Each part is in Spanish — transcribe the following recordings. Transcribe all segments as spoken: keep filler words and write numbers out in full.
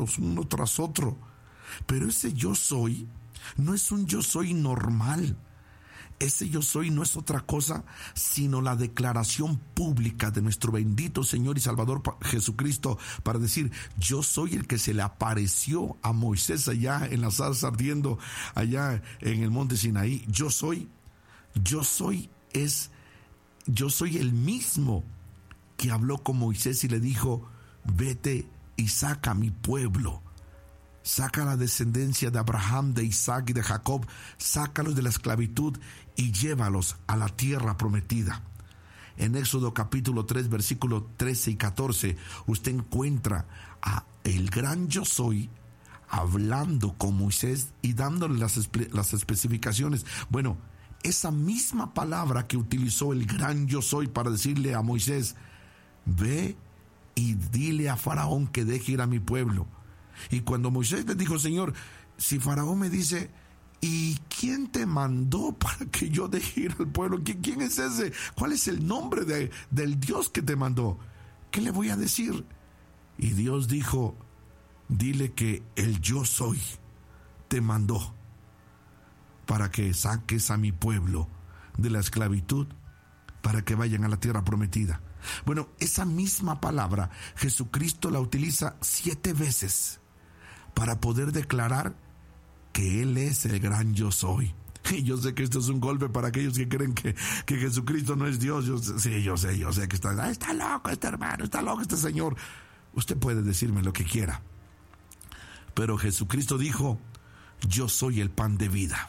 claros uno tras otro. Pero ese yo soy no es un yo soy normal. Ese yo soy no es otra cosa sino la declaración pública de nuestro bendito Señor y Salvador Jesucristo para decir: yo soy el que se le apareció a Moisés allá en la zarza ardiendo, allá en el monte Sinaí. Yo soy, yo soy es, yo soy el mismo que habló con Moisés y le dijo: vete y saca a mi pueblo. Saca la descendencia de Abraham, de Isaac y de Jacob, sácalos de la esclavitud y llévalos a la tierra prometida. En Éxodo capítulo tres, versículos trece y catorce, usted encuentra a el gran yo soy hablando con Moisés y dándole las, las especificaciones. Bueno, esa misma palabra que utilizó el gran yo soy para decirle a Moisés: ve y dile a Faraón que deje ir a mi pueblo. Y cuando Moisés le dijo: Señor, si Faraón me dice: ¿y quién te mandó para que yo deje ir al pueblo? ¿Quién, quién es ese? ¿Cuál es el nombre de, del Dios que te mandó? ¿Qué le voy a decir? Y Dios dijo: dile que el yo soy te mandó para que saques a mi pueblo de la esclavitud, para que vayan a la tierra prometida. Bueno, esa misma palabra Jesucristo la utiliza siete veces para poder declarar que Él es el gran yo soy. Y yo sé que esto es un golpe para aquellos que creen que, que Jesucristo no es Dios. Yo, sí, yo sé, yo sé que está, ah, está loco este hermano, está loco este señor. Usted puede decirme lo que quiera, pero Jesucristo dijo: yo soy el pan de vida.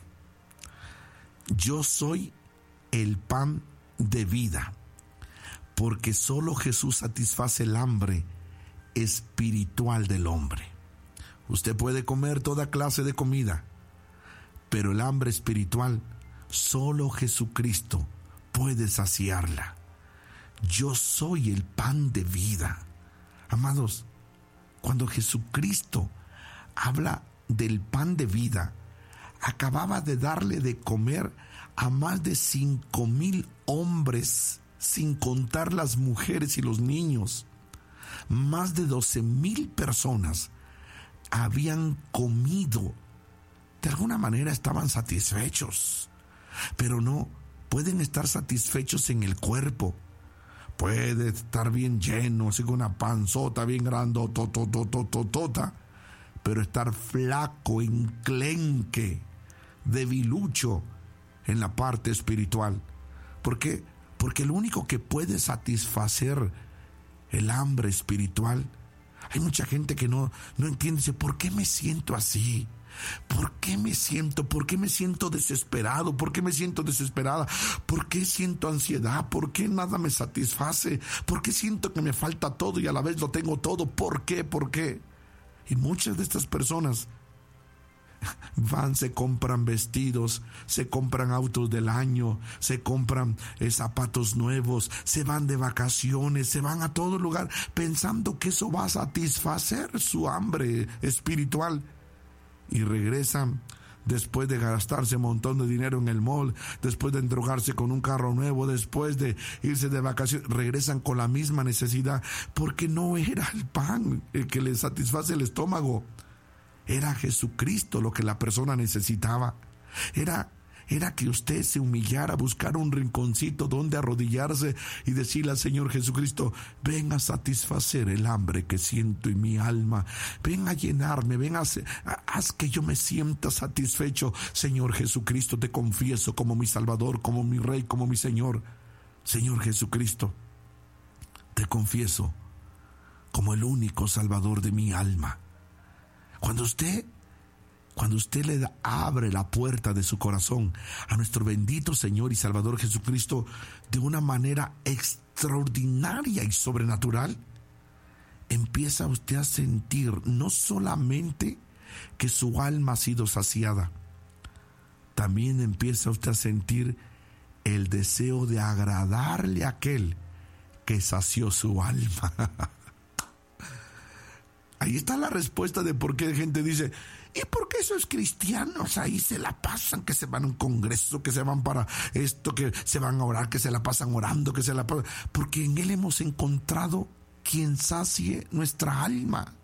Yo soy el pan de vida, porque solo Jesús satisface el hambre espiritual del hombre. Usted puede comer toda clase de comida, pero el hambre espiritual solo Jesucristo puede saciarla. Yo soy el pan de vida. Amados, cuando Jesucristo habla del pan de vida, acababa de darle de comer a más de cinco mil hombres, sin contar las mujeres y los niños. Más de doce mil personas habían comido. De alguna manera estaban satisfechos, pero no pueden estar satisfechos en el cuerpo. Puede estar bien lleno, así con una panzota bien grandotototototota, pero estar flaco, enclenque, debilucho en la parte espiritual. ¿Por qué? Porque lo único que puede satisfacer el hambre espiritual, hay mucha gente que no, no entiende, dice: ¿por qué me siento así? ¿Por qué me siento? ¿Por qué me siento desesperado? ¿Por qué me siento desesperada? ¿Por qué siento ansiedad? ¿Por qué nada me satisface? ¿Por qué siento que me falta todo y a la vez lo tengo todo? ¿Por qué? ¿Por qué? Y muchas de estas personas van, se compran vestidos, se compran autos del año, se compran eh, zapatos nuevos, se van de vacaciones, se van a todo lugar pensando que eso va a satisfacer su hambre espiritual, y regresan después de gastarse un montón de dinero en el mall, después de endrogarse con un carro nuevo, después de irse de vacaciones, regresan con la misma necesidad, porque no era el pan el que les satisface el estómago. Era Jesucristo lo que la persona necesitaba. Era, era que usted se humillara, buscar un rinconcito donde arrodillarse y decirle al Señor Jesucristo: ven a satisfacer el hambre que siento en mi alma. Ven a llenarme, ven a, a haz que yo me sienta satisfecho. Señor Jesucristo, te confieso como mi Salvador, como mi Rey, como mi Señor. Señor Jesucristo, te confieso como el único Salvador de mi alma. Cuando usted, cuando usted le da, abre la puerta de su corazón a nuestro bendito Señor y Salvador Jesucristo de una manera extraordinaria y sobrenatural, empieza usted a sentir no solamente que su alma ha sido saciada, también empieza usted a sentir el deseo de agradarle a aquel que sació su alma. Ahí está la respuesta de por qué gente dice: ¿y por qué esos cristianos ahí se la pasan, que se van a un congreso, que se van para esto, que se van a orar, que se la pasan orando, que se la pasan? Porque en Él hemos encontrado quien sacie nuestra alma.